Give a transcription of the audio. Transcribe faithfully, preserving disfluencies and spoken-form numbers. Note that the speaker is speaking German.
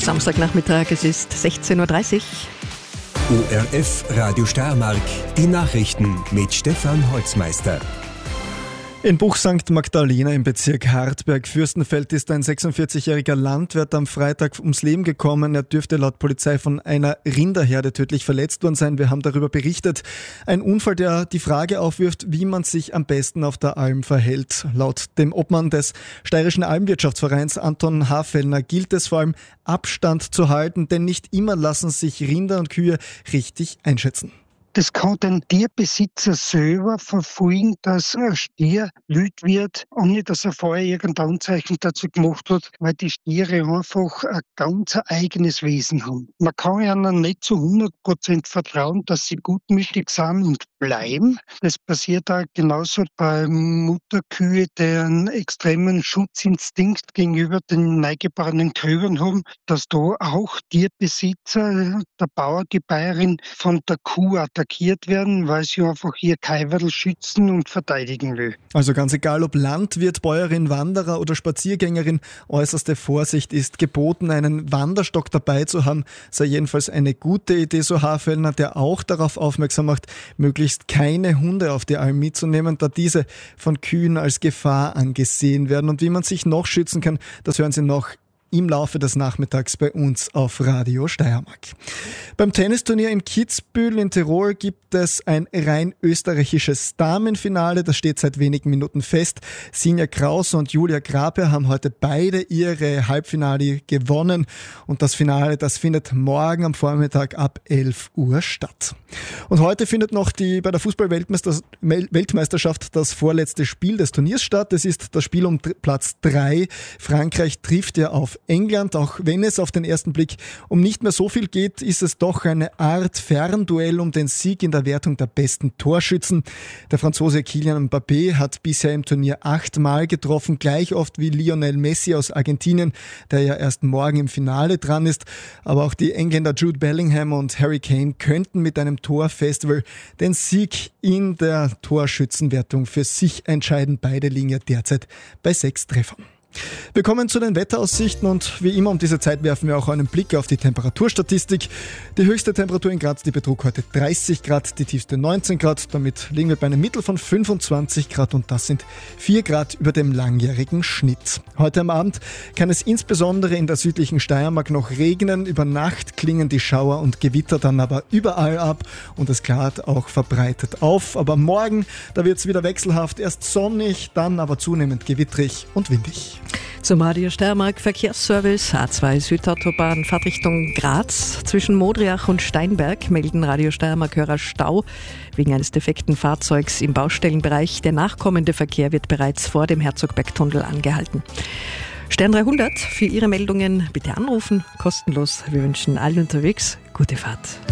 Samstagnachmittag, es ist sechzehn Uhr dreißig. O R F Radio Steiermark, die Nachrichten mit Stefan Holzmeister. In Buch Sankt Magdalena im Bezirk Hartberg-Fürstenfeld ist ein sechsundvierzigjähriger Landwirt am Freitag ums Leben gekommen. Er dürfte laut Polizei von einer Rinderherde tödlich verletzt worden sein. Wir haben darüber berichtet. Ein Unfall, der die Frage aufwirft, wie man sich am besten auf der Alm verhält. Laut dem Obmann des Steirischen Almwirtschaftsvereins Anton Hafellner gilt es vor allem Abstand zu halten, denn nicht immer lassen sich Rinder und Kühe richtig einschätzen. Das kann den Tierbesitzer selber verfolgen, dass ein Stier wild wird, ohne dass er vorher irgendein Anzeichen dazu gemacht hat, weil die Stiere einfach ein ganz eigenes Wesen haben. Man kann ihnen nicht zu hundert Prozent vertrauen, dass sie gutmütig sind und bleiben. Das passiert auch genauso bei Mutterkühe, die einen extremen Schutzinstinkt gegenüber den neugeborenen Kälbern haben, dass da auch Tierbesitzer, der Bauer, die Bäuerin von der Kuh attackiert werden, weil sie einfach ihr Kaiwerl schützen und verteidigen will. Also ganz egal, ob Landwirt, Bäuerin, Wanderer oder Spaziergängerin, äußerste Vorsicht ist geboten. Einen Wanderstock dabei zu haben, sei jedenfalls eine gute Idee, so Hafellner, der auch darauf aufmerksam macht, möglichst keine Hunde auf die Alm mitzunehmen, da diese von Kühen als Gefahr angesehen werden. Und wie man sich noch schützen kann, das hören Sie noch im Laufe des Nachmittags bei uns auf Radio Steiermark. Beim Tennisturnier in Kitzbühel in Tirol gibt es ein rein österreichisches Damenfinale. Das steht seit wenigen Minuten fest. Sinja Krause und Julia Grape haben heute beide ihre Halbfinale gewonnen. Und das Finale, das findet morgen am Vormittag ab elf Uhr statt. Und heute findet noch die bei der Fußball-Weltmeisterschaft das vorletzte Spiel des Turniers statt. Es ist das Spiel um Platz drei. Frankreich trifft ja auf England. Auch wenn es auf den ersten Blick um nicht mehr so viel geht, ist es doch eine Art Fernduell um den Sieg in der Wertung der besten Torschützen. Der Franzose Kylian Mbappé hat bisher im Turnier achtmal getroffen, gleich oft wie Lionel Messi aus Argentinien, der ja erst morgen im Finale dran ist. Aber auch die Engländer Jude Bellingham und Harry Kane könnten mit einem Torfestival den Sieg in der Torschützenwertung für sich entscheiden. Beide liegen ja derzeit bei sechs Treffern. Wir kommen zu den Wetteraussichten und wie immer um diese Zeit werfen wir auch einen Blick auf die Temperaturstatistik. Die höchste Temperatur in Graz, die betrug heute dreißig Grad, die tiefste neunzehn Grad. Damit liegen wir bei einem Mittel von fünfundzwanzig Grad und das sind vier Grad über dem langjährigen Schnitt. Heute am Abend kann es insbesondere in der südlichen Steiermark noch regnen. Über Nacht klingen die Schauer und Gewitter dann aber überall ab und es klart auch verbreitet auf. Aber morgen, da wird es wieder wechselhaft, erst sonnig, dann aber zunehmend gewittrig und windig. Zum Radio Steiermark Verkehrsservice A zwei Südautobahn Fahrtrichtung Graz. Zwischen Modriach und Steinberg melden Radio Steiermark Hörer Stau wegen eines defekten Fahrzeugs im Baustellenbereich. Der nachkommende Verkehr wird bereits vor dem Herzogbergtunnel angehalten. Stern dreihundert, für Ihre Meldungen bitte anrufen, kostenlos. Wir wünschen allen unterwegs gute Fahrt.